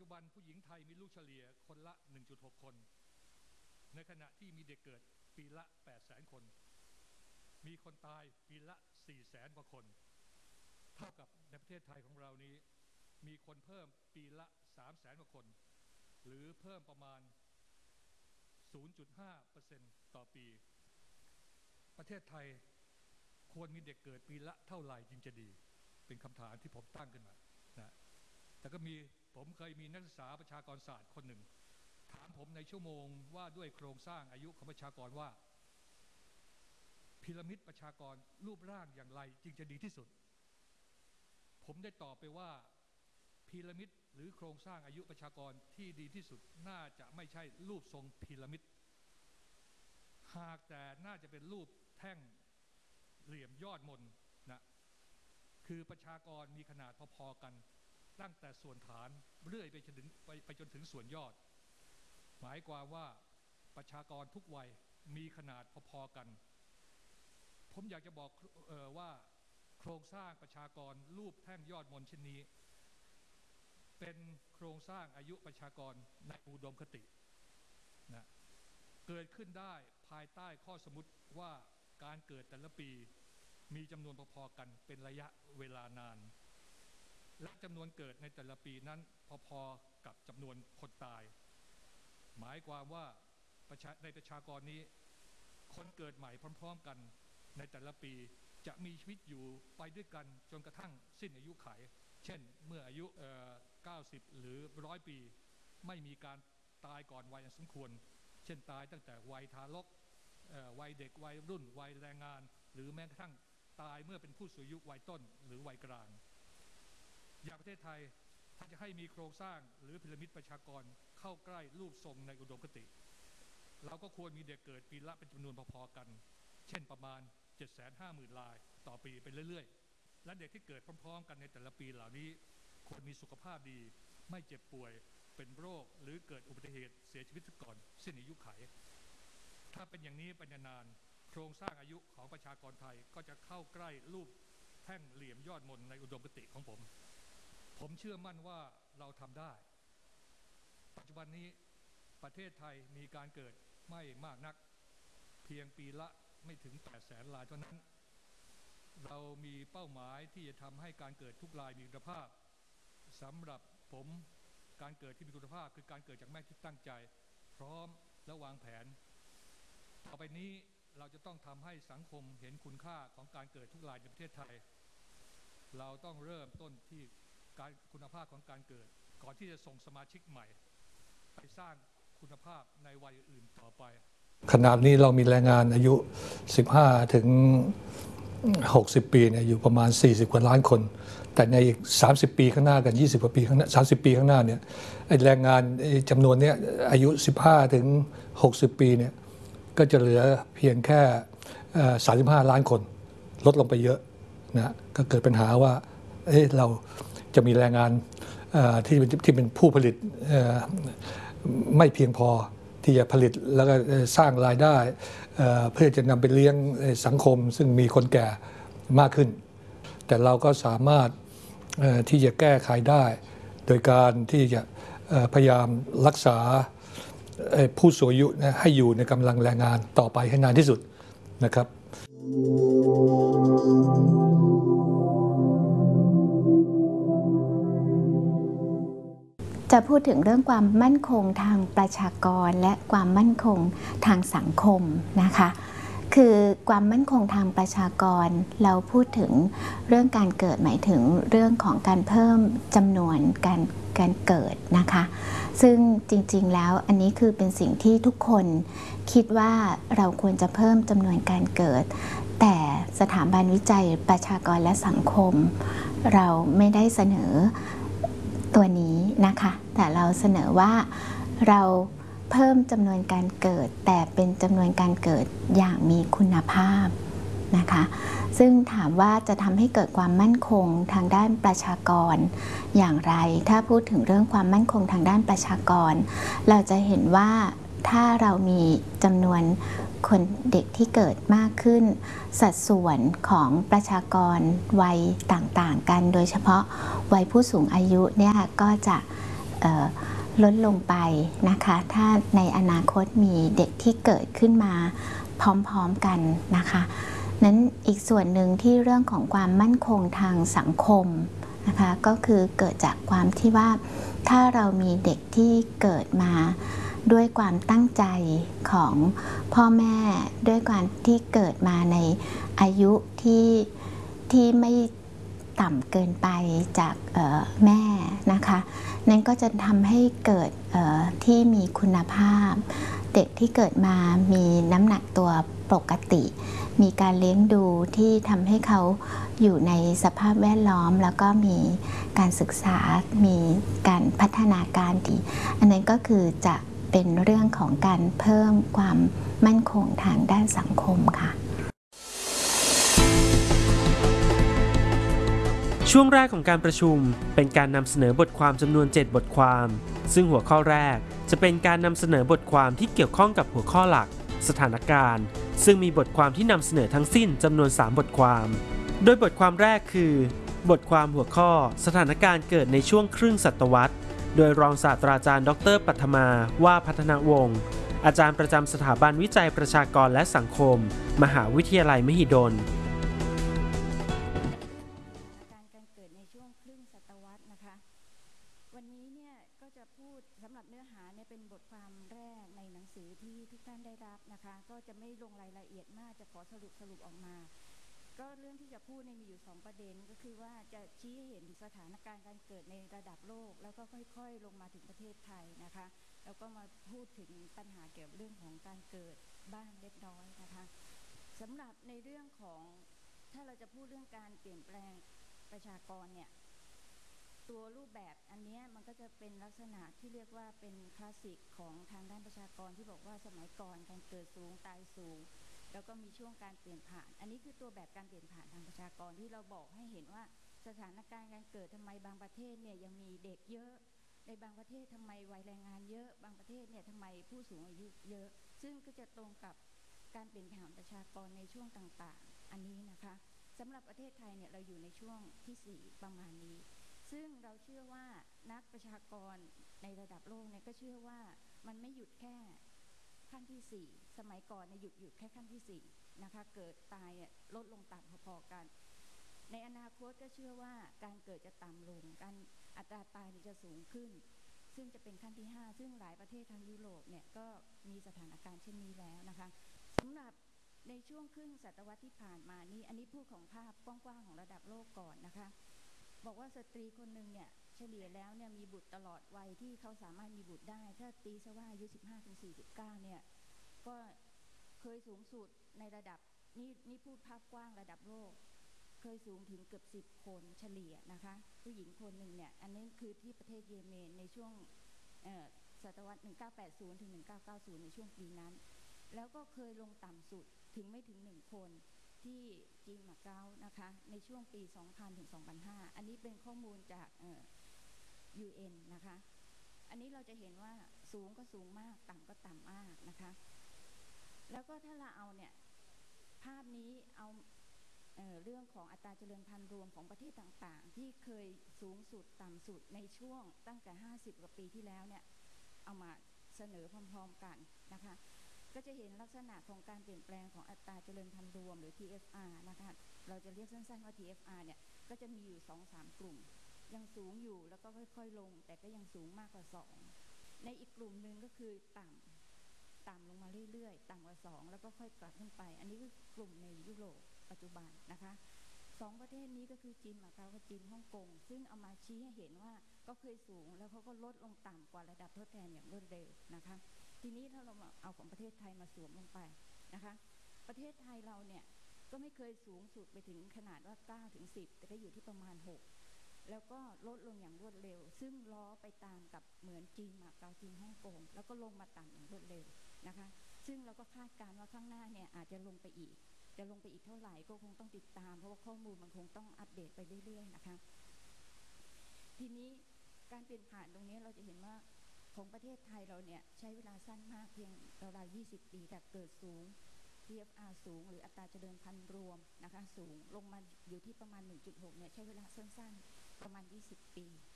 จุบันผู้หญิงไทยมีลูกเฉลี่ยคนละ 1.6 คนในขณะที่มีเด็กเกิดปีละ 800,000 คนมีคนตายปีละ 400,000 กว่าคนเท่ากับในประเทศไทยของเรานี้มีคนเพิ่มปีละ 300,000 กว่าคนหรือเพิ่มประมาณ 0.5% ต่อปีประเทศไทยควรมีเด็กเกิดปีละเท่าไหร่จึงจะดีเป็นคำถามที่ผมตั้งขึ้นมานะแต่ก็ผมเคยมีนักศึกษาประชากรศาสตร์คนหนึ่งถามผมในชั่วโมงว่าด้วยโครงสร้างอายุของประชากรว่าพีระมิดประชากรรูปร่างอย่างไรจึงจะดีที่สุดผมได้ตอบไปว่าพีระมิดหรือโครงสร้างอายุประชากรที่ดีที่สุดน่าจะไม่ใช่รูปทรงพีระมิดหากแต่น่าจะเป็นรูปแท่งเหลี่ยมยอดมนนะคือประชากรมีขนาดพอๆกันตั้งแต่ส่วนฐานเรื่อยไปจนถึงส่วนยอดหมายความว่าประชากรทุกวัยมีขนาดพอๆกันผมอยากจะบอกว่าโครงสร้างประชากรรูปแท่งยอดมนเช่นนี้เป็นโครงสร้างอายุประชากรในอุดมคตินะเกิดขึ้นได้ภายใต้ข้อสมมติว่าการเกิดแต่ละปีมีจำนวนพอๆกันเป็นระยะเวลานานและจำนวนเกิดในแต่ละปีนั้นพอๆกับจำนวนคนตายหมายความว่าในประชากรนี้คนเกิดใหม่พร้อมๆกันในแต่ละปีจะมีชีวิตอยู่ไปด้วยกันจนกระทั่งสิ้นอายุขัยเช่นเมื่ออายุ90หรือ100ปีไม่มีการตายก่อนวัยอันสมควรเช่นตายตั้งแต่วัยทารกวัยเด็กวัยรุ่นวัยแรงงานหรือแม้กระทั่งตายเมื่อเป็นผู้สูงอายุวัยต้นหรือวัยกลางอย่างประเทศไทยถ้าจะให้มีโครงสร้างหรือพีระมิดประชากรเข้าใกล้รูปทรงในอุดมคติเราก็ควรมีเด็กเกิดปีละเป็นจำนวนพอๆกันเช่นประมาณ 750,000 รายต่อปีไปเรื่อยๆและเด็กที่เกิดพร้อมๆกันในแต่ละปีเหล่านี้ควรมีสุขภาพดีไม่เจ็บป่วยเป็นโรคหรือเกิดอุบัติเหตุเสียชีวิตก่อนสิ้นอายุขัยถ้าเป็นอย่างนี้เป็นนานโครงสร้างอายุของประชากรไทยก็จะเข้าใกล้รูปแท่งเหลี่ยมยอดมนในอุดมคติของผมเชื่อมั่นว่าเราทำได้ปัจจุบันนี้ประเทศไทยมีการเกิดไม่มากนักเพียงปีละไม่ถึง 800,000 รายเท่านั้นเรามีเป้าหมายที่จะทำให้การเกิดทุกรายมีคุณภาพสำหรับผมการเกิดที่มีคุณภาพคือการเกิดจากแม่ที่ตั้งใจพร้อมและวางแผนต่อไปนี้เราจะต้องทำให้สังคมเห็นคุณค่าของการเกิดทุกรายในประเทศไทยเราต้องเริ่มต้นที่การคุณภาพของการเกิดก่อนที่จะส่งสมาชิกใหม่ไปสร้างคุณภาพในวัยอื่นต่อไปขณะนี้เรามีแรงงานอายุ15ถึง60ปีเนี่ยอยู่ประมาณ40กว่าล้านคนแต่ในอีก30ปีข้างหน้ากัน20กว่าปีข้างหน้า30ปีข้างหน้าเนี่ยแรงงานจำนวนนี้อายุ15ถึง60ปีเนี่ยก็จะเหลือเพียงแค่35ล้านคนลดลงไปเยอะนะก็เกิดปัญหาว่าเราจะมีแรงงานที่เป็นผู้ผลิตไม่เพียงพอที่จะผลิตแล้วก็สร้างรายได้เพื่อจะนำไปเลี้ยงสังคมซึ่งมีคนแก่มากขึ้นแต่เราก็สามารถที่จะแก้ไขได้โดยการที่จะพยายามรักษาผู้สูงอายุให้อยู่ในกำลังแรงงานต่อไปให้นานที่สุดนะครับจะพูดถึงเรื่องความมั่นคงทางประชากรและความมั่นคงทางสังคมนะคะคือความมั่นคงทางประชากรเราพูดถึงเรื่องการเกิดหมายถึงเรื่องของการเพิ่มจำนวนการเกิดนะคะซึ่งจริงๆแล้วอันนี้คือเป็นสิ่งที่ทุกคนคิดว่าเราควรจะเพิ่มจำนวนการเกิดแต่สถาบันวิจัยประชากรและสังคมเราไม่ได้เสนอตัวนี้นะคะแต่เราเสนอว่าเราเพิ่มจำนวนการเกิดแต่เป็นจำนวนการเกิดอย่างมีคุณภาพนะคะซึ่งถามว่าจะทำให้เกิดความมั่นคงทางด้านประชากรอย่างไรถ้าพูดถึงเรื่องความมั่นคงทางด้านประชากรเราจะเห็นว่าถ้าเรามีจำนวนคนเด็กที่เกิดมากขึ้นสัดส่วนของประชากรวัยต่างๆกันโดยเฉพาะวัยผู้สูงอายุเนี่ยก็จะลดลงไปนะคะถ้าในอนาคตมีเด็กที่เกิดขึ้นมาพร้อมๆกันนะคะนั้นอีกส่วนหนึ่งที่เรื่องของความมั่นคงทางสังคมนะคะก็คือเกิดจากความที่ว่าถ้าเรามีเด็กที่เกิดมาด้วยความตั้งใจของพ่อแม่ด้วยการที่เกิดมาในอายุที่ไม่ต่ำเกินไปจากแม่นะคะนั่นก็จะทำให้เกิดที่มีคุณภาพเด็กที่เกิดมามีน้ำหนักตัวปกติมีการเลี้ยงดูที่ทำให้เขาอยู่ในสภาพแวดล้อมแล้วก็มีการศึกษามีการพัฒนาการดีอันนั้นก็คือจะเป็นเรื่องของการเพิ่มความมั่นคงทางด้านสังคมค่ะช่วงแรกของการประชุมเป็นการนำเสนอบทความจำนวน 7 บทความซึ่งหัวข้อแรกจะเป็นการนำเสนอบทความที่เกี่ยวข้องกับหัวข้อหลักสถานการณ์ซึ่งมีบทความที่นำเสนอทั้งสิ้นจำนวน 3 บทความโดยบทความแรกคือบทความหัวข้อสถานการณ์เกิดในช่วงครึ่งศตวรรษโดยรองศาสตราจารย์ดร.ปัทมาว่าพัฒนวงศ์อาจารย์ประจำสถาบันวิจัยประชากรและสังคมมหาวิทยาลัยมหิดลวันนี้เนี่ยก็จะพูดสำหรับเนื้อหาเนี่ยเป็นบทความแรกในหนังสือที่ทุกท่านได้รับนะคะก็จะไม่ลงรายละเอียดมากจะขอสรุปออกมาก็เรื่องที่จะพูดเนี่ยมีอยู่2ประเด็นก็คือว่าจะชี้ให้เห็นถึงสถานการณ์การเกิดในระดับโลกแล้วก็ค่อยๆลงมาถึงประเทศไทยนะคะแล้วก็มาพูดถึงปัญหาเกี่ยวกับเรื่องของการเกิดบ้างเล็กน้อยนะคะสำหรับในเรื่องของถ้าเราจะพูดเรื่องการเปลี่ยนแปลงประชากรเนี่ยตัวรูปแบบอันนี้มันก็จะเป็นลักษณะที่เรียกว่าเป็นคลาสสิกของทางด้านประชากรที่บอกว่าสมัยก่อนการเกิดสูงตายสูงแล้วก็มีช่วงการเปลี่ยนผ่านอันนี้คือตัวแบบการเปลี่ยนผ่านทางประชากรที่เราบอกให้เห็นว่าสถานการณ์การเกิดทำไมบางประเทศเนี่ยยังมีเด็กเยอะในบางประเทศทำไมวัยแรงงานเยอะบางประเทศเนี่ยทำไมผู้สูงอายุเยอะซึ่งก็จะตรงกับการเปลี่ยนผ่านประชากรในช่วงต่างๆอันนี้นะคะสำหรับประเทศไทยเนี่ยเราอยู่ในช่วงที่4ประมาณนี้ซึ่งเราเชื่อว่านักประชากรในระดับโลกเนี่ยก็เชื่อว่ามันไม่หยุดแค่ขั้นที่4สมัยก่อนเนี่ยหยุดแค่ขั้นที่4นะคะเกิดตายลดลงต่ำพอๆกันในอนาคตก็เชื่อว่าการเกิดจะต่ำลงการอัตราตายจะสูงขึ้นซึ่งจะเป็นขั้นที่5ซึ่งหลายประเทศทางยุโรปเนี่ยก็มีสถานการณ์เช่นนี้แล้วนะคะสำหรับในช่วงครึ่งศตวรรษที่ผ่านมานี้อันนี้พูดของภาพกว้างๆของระดับโลกก่อนนะคะบอกว่าสตรีคนหนึ่งเนี่ยเฉลี่ยแล้วเนี่ยมีบุตรตลอดวัยที่เขาสามารถมีบุตรได้ถ้าตีซะว่าอายุ 15-49 เนี่ยก็เคยสูงสุดในระดับนี่พูดภาพกว้างระดับโลกเคยสูงถึงเกือบ10 คนเฉลี่ยนะคะผู้หญิงคนหนึ่งเนี่ยอันนี้คือที่ประเทศเยเมนในช่วงศตวรรษ 1980 ถึง 1990 ในช่วงปีนั้นแล้วก็เคยลงต่ำสุดถึงไม่ถึง1 คนที่จีนมาเก๊านะคะในช่วงปี 2000 ถึง 2005 อันนี้เป็นข้อมูลจากUN นะคะอันนี้เราจะเห็นว่าสูงก็สูงมากต่ำก็ต่ำมากนะคะแล้วก็ถ้าเราเอาเนี่ยภาพนี้เอาเรื่องของอัตราเจริญพันธุ์รวมของประเทศต่างๆที่เคยสูงสุดต่ำสุดในช่วงตั้งแต่50 กว่าปีที่แล้วเนี่ยเอามาเสนอพร้อมๆกันนะคะก็จะเห็นลักษณะของการเปลี่ยนแปลงของอัตราเจริญพันธุ์รวมหรือ TFR นะคะเราจะเรียกสั้นๆว่า TFR เนี่ยก็จะมีอยู่ 2-3 กลุ่มยังสูงอยู่แล้วก็ค่อยๆลงแต่ก็ยังสูงมากกว่า2ในอีกกลุ่มหนึ่งก็คือต่ำลงมาเรื่อยๆต่ำกว่า2แล้วก็ค่อยกลับขึ้นไปอันนี้คือกลุ่มในยุโรปปัจจุบันนะคะ2ประเทศนี้ก็คือจีนมาเก๊ากับจีนฮ่องกงซึ่งเอามาชี้ให้เห็นว่าก็เคยสูงแล้วเขาก็ลดลงต่ำกว่าระดับทดแทนอย่างรวดเร็วนะคะทีนี้ถ้าเราเอาของประเทศไทยมาสวมลงไปนะคะประเทศไทยเราเนี่ยก็ไม่เคยสูงสุดไปถึงขนาดว่า9 ถึง 10แต่ก็อยู่ที่ประมาณ6แล้วก็ลดลงอย่างรวดเร็วซึ่งล้อไปตามกับเหมือนจีนมาเก๊าจีนฮ่องกงแล้วก็ลงมาต่ำอย่างรวดเร็วนะคะซึ่งเราก็คาดการณ์ว่าข้างหน้าเนี่ยอาจจะลงไปอีกจะลงไปอีกเท่าไหร่ก็คงต้องติดตามเพราะว่าข้อมูลมันคงต้องอัปเดตไปเรื่อยๆนะคะทีนี้การเปลี่ยนผ่านตรงนี้เราจะเห็นว่าของประเทศไทยเราเนี่ยใช้เวลาสั้นมากเพียงราวๆ20 ปีแต่เกิดสูง TFR สูงหรืออัตราเจริญพันธุ์รวมนะคะสูงลงมาอยู่ที่ประมาณ 1.6 เนี่ยใช้เวลาสั้นๆประมาณ20 ปี